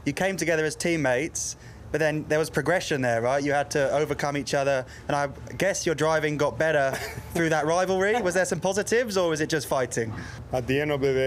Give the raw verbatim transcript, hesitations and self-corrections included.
you came together as teammates, but then there was progression there, right? You had to overcome each other, and I guess your driving got better through that rivalry. Was there some positives, or was it just fighting? At the end of the day,